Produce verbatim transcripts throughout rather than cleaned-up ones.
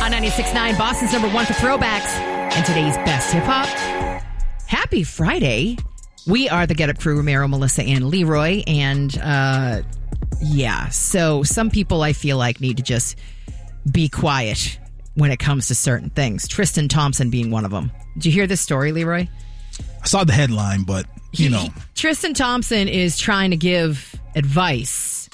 On ninety-six point nine, Boston's number one for throwbacks and today's best hip-hop. Happy Friday. We are the Get Up Crew, Romero, Melissa, and Leroy. And, uh, yeah, so some people I feel like need to just be quiet when it comes to certain things. Tristan Thompson being one of them. Did you hear this story, Leroy? I saw the headline, but, you he, know. He, Tristan Thompson is trying to give advice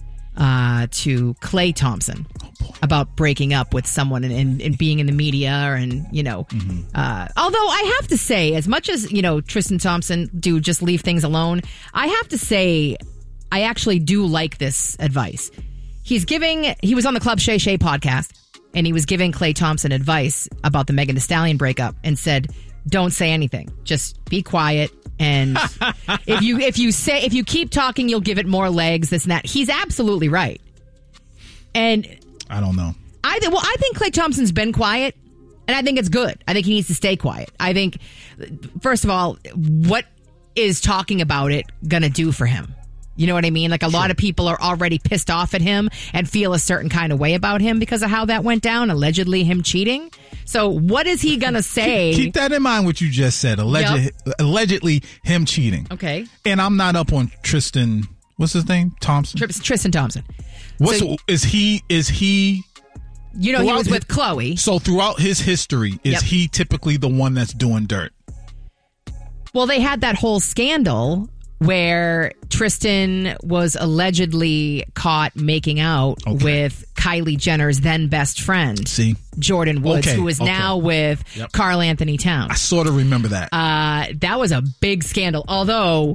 uh, to Klay Thompson oh, about breaking up with someone and, and, and being in the media and, you know. Mm-hmm. Uh, although I have to say, as much as, you know, Tristan Thompson do just leave things alone, I have to say I actually do like this advice. He's giving, he was on the Club Shay Shay podcast, and he was giving Klay Thompson advice about the Megan Thee Stallion breakup and said, don't say anything. Just be quiet. And if you if you say if you keep talking, you'll give it more legs, this and that. He's absolutely right. And I don't know. I th- well, I think Klay Thompson's been quiet, and I think it's good. I think he needs to stay quiet. I think, first of all, what is talking about it going to do for him? You know what I mean? Like a sure. lot of people are already pissed off at him and feel a certain kind of way about him because of how that went down, allegedly him cheating. So what is he going to say? Keep, keep that in mind, what you just said. Alleged, yep. Allegedly him cheating. Okay. And I'm not up on Tristan, what's his name? Thompson? Tristan Thompson. What's so, is he, is he... You know, he was with Chloe. So throughout his history, is yep. he typically the one that's doing dirt? Well, they had that whole scandal where Tristan was allegedly caught making out okay. with Kylie Jenner's then best friend, See? Jordan Woods, okay. who is okay. now with yep. Karl Anthony Towns. I sort of remember that. Uh, that was a big scandal, although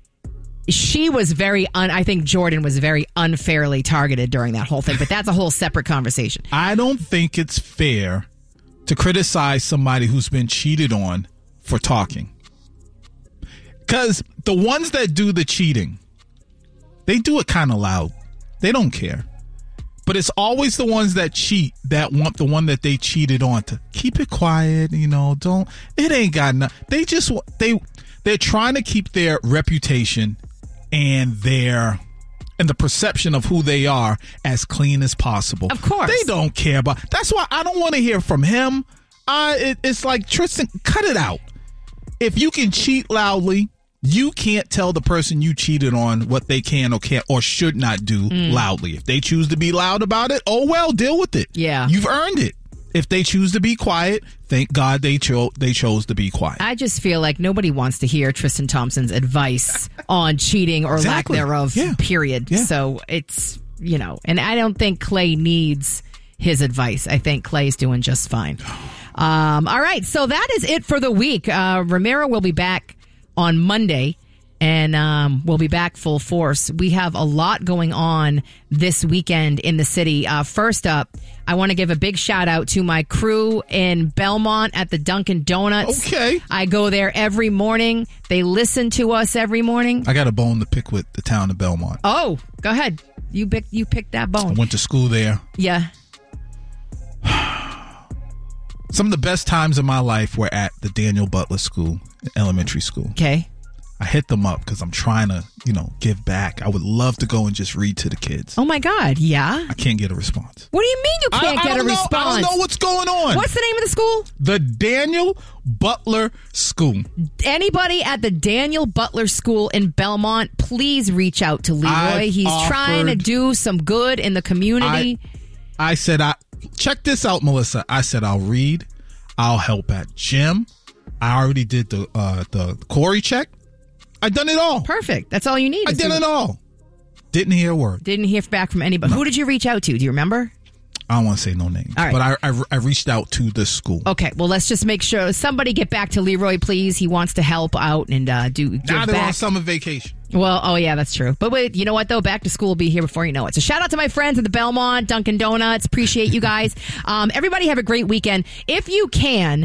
she was very, un- I think Jordan was very unfairly targeted during that whole thing, but that's a whole separate conversation. I don't think it's fair to criticize somebody who's been cheated on for talking. Because the ones that do the cheating, they do it kind of loud. They don't care. But it's always the ones that cheat that want the one that they cheated on to keep it quiet. You know, don't, it ain't got nothing. They just, they, they're trying to keep their reputation and their, and the perception of who they are as clean as possible. Of course. They don't care about, that's why I don't want to hear from him. I, it, it's like, Tristan, cut it out. If you can cheat loudly, you can't tell the person you cheated on what they can or can't or should not do mm. loudly. If they choose to be loud about it, oh well, deal with it. Yeah. You've earned it. If they choose to be quiet, thank God they cho- they chose to be quiet. I just feel like nobody wants to hear Tristan Thompson's advice on cheating or exactly. lack thereof, yeah. period. Yeah. So it's, you know, and I don't think Klay needs his advice. I think Clay's doing just fine. Um, all right, so that is it for the week. Uh, Romero will be back on Monday, and um, we'll be back full force. We have a lot going on this weekend in the city. Uh, first up, I want to give a big shout out to my crew in Belmont at the Dunkin' Donuts. Okay. I go there every morning. They listen to us every morning. I got a bone to pick with the town of Belmont. Oh, go ahead. You pick, you pick that bone. I went to school there. Yeah. Some of the best times in my life were at the Daniel Butler School, elementary school. Okay. I hit them up because I'm trying to, you know, give back. I would love to go and just read to the kids. Oh, my God. Yeah? I can't get a response. What do you mean you can't I, I get a know, response? I don't know what's going on. What's the name of the school? The Daniel Butler School. Anybody at the Daniel Butler School in Belmont, please reach out to Leroy. I've He's offered, trying to do some good in the community. I, I said, I check this out, Melissa. I said, I'll read. I'll help at gym. I already did the uh, the Corey check. I done it all. Perfect. That's all you need. I did it all. Didn't hear a word. Didn't hear back from anybody. No. Who did you reach out to? Do you remember? I don't want to say no names. All right. But I, I, I reached out to the school. Okay. Well, let's just make sure. Somebody get back to Leroy, please. He wants to help out and uh, do give now they're back. on summer vacation. Well, oh, yeah, that's true. But wait, you know what, though? Back to school will be here before you know it. So shout out to my friends at the Belmont, Dunkin' Donuts. Appreciate you guys. Um, everybody have a great weekend. If you can,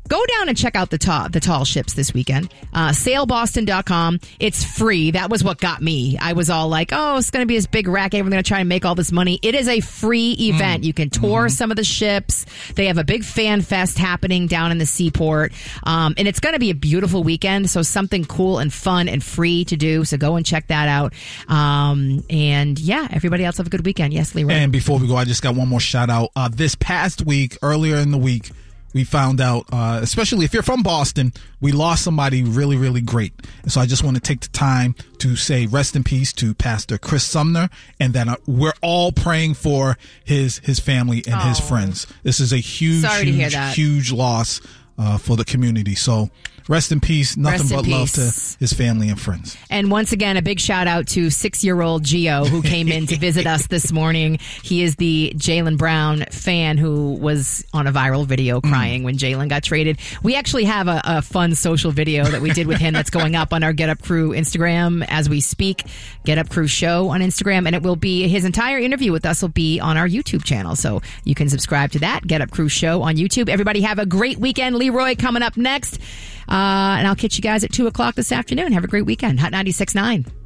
go down and check out the tall, the tall ships this weekend. Uh, sail boston dot com. It's free. That was what got me. I was all like, oh, it's going to be this big racket. We're going to try and make all this money. It is a free event. Mm. You can tour mm-hmm. some of the ships. They have a big fan fest happening down in the seaport. Um, and it's going to be a beautiful weekend. So something cool and fun and free to do. So go and check that out. Um, and yeah, everybody else have a good weekend. Yes, Leroy. And before we go, I just got one more shout out. Uh, this past week, earlier in the week, we found out, uh, especially if you're from Boston, we lost somebody really, really great. And so I just want to take the time to say rest in peace to Pastor Chris Sumner, and that uh, we're all praying for his his family and oh. his friends. This is a huge, Sorry huge, to hear that. huge loss uh, for the community. So rest in peace. Nothing Rest but love to his family and friends. And once again, a big shout out to six-year-old Gio, who came in to visit us this morning. He is the Jaylen Brown fan who was on a viral video crying mm. when Jaylen got traded. We actually have a, a fun social video that we did with him that's going up on our Get Up Crew Instagram as we speak. Get Up Crew Show on Instagram. And it will be, his entire interview with us will be on our YouTube channel. So you can subscribe to that. Get Up Crew Show on YouTube. Everybody have a great weekend. Leroy coming up next. Uh, and I'll catch you guys at two o'clock this afternoon. Have a great weekend. Hot ninety-six point nine.